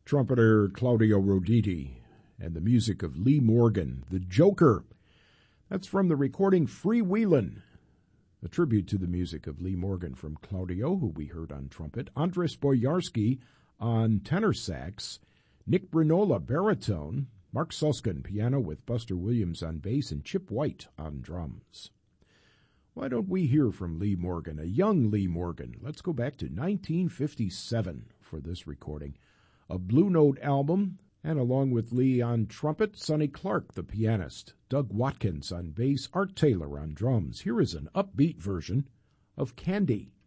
trumpeter Claudio Roditi, and the music of Lee Morgan, the Joker. That's from the recording Freewheelin', a tribute to the music of Lee Morgan from Claudio, who we heard on trumpet, Andres Boyarsky on tenor sax, Nick Brinola baritone, Mark Suskin piano with Buster Williams on bass, and Chip White on drums. Why don't we hear from Lee Morgan, a young Lee Morgan? Let's go back to 1957 for this recording. A Blue Note album, and along with Lee on trumpet, Sonny Clark, the pianist, Doug Watkins on bass, Art Taylor on drums. Here is an upbeat version of Candy.